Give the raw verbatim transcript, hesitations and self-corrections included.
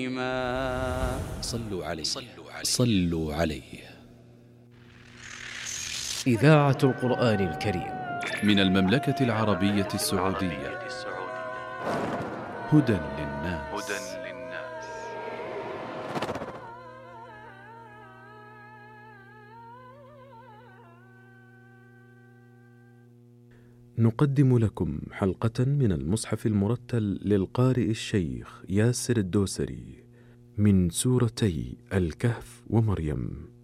صلوا عليه صلوا عليه. إذاعة القرآن الكريم من المملكة العربية السعودية. هدى للناس. نقدم لكم حلقة من المصحف المرتل للقارئ الشيخ ياسر الدوسري من سورتي الكهف ومريم.